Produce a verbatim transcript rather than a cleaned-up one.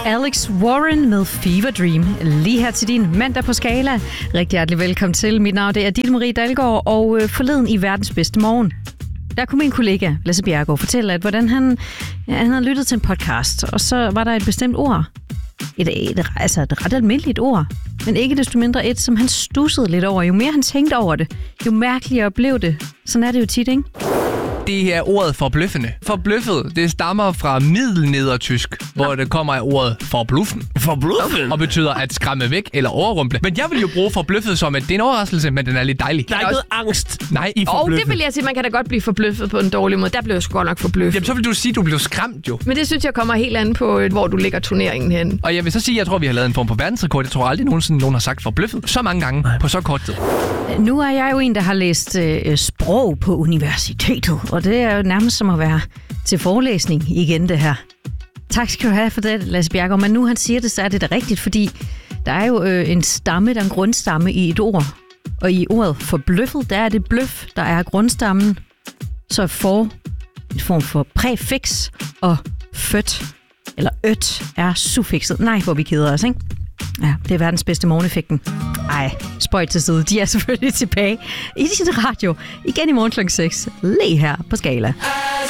Alex Warren med Fever Dream. Lige her til din mandag på Skala. Rigtig hjertelig velkommen til. Mit navn det er Ditte Marie Dalgaard, og øh, forleden i verdens bedste morgen, der kunne min kollega Lasse Bjerregaard fortælle, at hvordan han, ja, han havde lyttet til en podcast, og så var der et bestemt ord. Et, et, altså et ret almindeligt ord, men ikke desto mindre et, som han stussede lidt over. Jo mere han tænkte over det, jo mærkeligere blev det. Sådan er det jo tit, ikke? Det er ordet forbløffende. Forbløffet, det stammer fra middelnedertysk, hvor det kommer af ordet forbluffen. Forbløffet? Og betyder at skræmme væk eller overrumple. Men jeg vil jo bruge forbløffet som, at det er en overraskelse, men den er lidt dejlig. Der er ikke noget angst Nej, i Og forbløffet. det vil jeg sige, man kan da godt blive forbløffet på en dårlig måde. Der blev jeg sgu godt nok forbløffet. Jamen, så vil du sige, at du blev skræmt jo. Men det synes jeg kommer helt an på, hvor du lægger turneringen hen. Og jeg vil så sige, at jeg tror, vi har lavet en form på verdensrekord. Jeg tror aldrig nogensinde, nogen har sagt forbløffet så mange gange på så kort tid. Nu er jeg jo en, der har læst øh, sprog på universitetet, og det er jo nærmest som at være til forelæsning igen, det her. Tak skal du have for det, Lasse Bjerregaard. Men nu han siger det, så er det da rigtigt, fordi der er jo øh, en stamme, der er en grundstamme i et ord. Og i ordet forbløffet, der er det bløf, der er grundstammen. Så er for en form for præfix, og født, eller øt, er suffikset. Nej, hvor vi keder os, ikke? Ja, det er verdens bedste morgeneffekten. Ej, spøj til side. De er selvfølgelig tilbage i din radio igen i morgen klokken seks. Lige her på Skala.